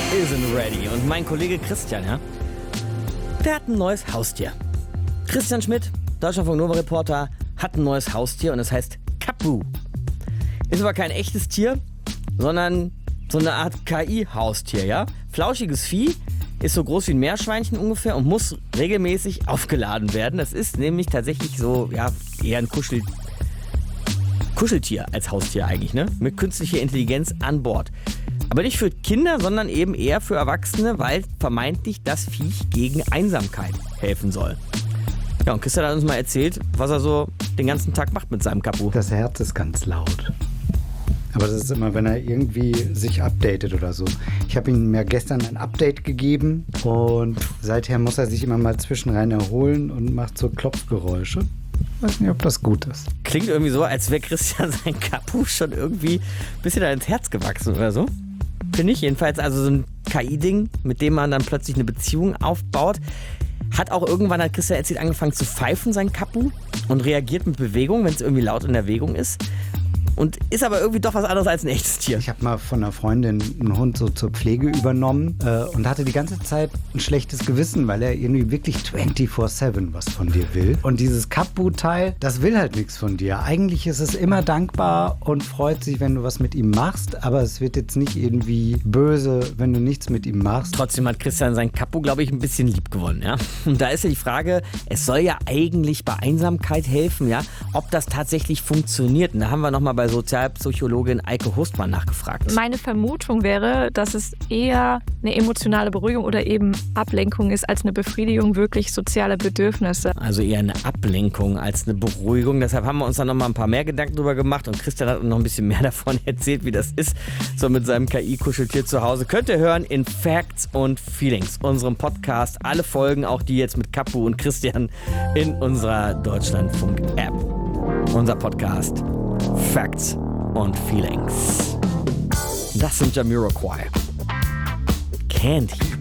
isn't ready. Und mein Kollege Christian, ja, der hat ein neues Haustier. Christian Schmidt, Deutschlandfunk Nova Reporter, hat ein neues Haustier und es heißt Kapu. Ist aber kein echtes Tier, sondern so eine Art KI-Haustier, ja. Flauschiges Vieh, ist so groß wie ein Meerschweinchen ungefähr und muss regelmäßig aufgeladen werden. Das ist nämlich tatsächlich so, ja, eher ein Kuscheltier als Haustier eigentlich, ne? Mit künstlicher Intelligenz an Bord. Aber nicht für Kinder, sondern eben eher für Erwachsene, weil vermeintlich das Viech gegen Einsamkeit helfen soll. Ja, und Christian hat uns mal erzählt, was er so den ganzen Tag macht mit seinem Kapu. Das Herz ist ganz laut. Aber das ist immer, wenn er irgendwie sich updatet oder so. Ich habe ihm ja gestern ein Update gegeben und seither muss er sich immer mal zwischenrein erholen und macht so Klopfgeräusche. Ich weiß nicht, ob das gut ist. Klingt irgendwie so, als wäre Christian sein Kapu schon irgendwie ein bisschen ins Herz gewachsen oder so. Finde ich jedenfalls. Also so ein KI-Ding, mit dem man dann plötzlich eine Beziehung aufbaut. Hat auch irgendwann, hat Christian erzählt, angefangen zu pfeifen, sein Kapu. Und reagiert mit Bewegung, wenn es irgendwie laut in der Bewegung ist. Und ist aber irgendwie doch was anderes als ein echtes Tier. Ich habe mal von einer Freundin einen Hund so zur Pflege übernommen und hatte die ganze Zeit ein schlechtes Gewissen, weil er irgendwie wirklich 24/7 was von dir will. Und dieses Kapu-Teil, das will halt nichts von dir. Eigentlich ist es immer dankbar und freut sich, wenn du was mit ihm machst, aber es wird jetzt nicht irgendwie böse, wenn du nichts mit ihm machst. Trotzdem hat Christian sein Kapu, glaube ich, ein bisschen lieb gewonnen, ja. Und da ist ja die Frage, es soll ja eigentlich bei Einsamkeit helfen, ja, ob das tatsächlich funktioniert. Und da haben wir nochmal bei Sozialpsychologin Eike Hustmann nachgefragt. Meine Vermutung wäre, dass es eher eine emotionale Beruhigung oder eben Ablenkung ist, als eine Befriedigung wirklich sozialer Bedürfnisse. Also eher eine Ablenkung als eine Beruhigung. Deshalb haben wir uns dann nochmal ein paar mehr Gedanken drüber gemacht und Christian hat uns noch ein bisschen mehr davon erzählt, wie das ist, so mit seinem KI-Kuscheltier zu Hause. Könnt ihr hören in Facts und Feelings, unserem Podcast. Alle Folgen, auch die jetzt mit Kapu und Christian, in unserer Deutschlandfunk-App. Unser Podcast Facts und Feelings. Das sind Jamiroquai. Can't Hear.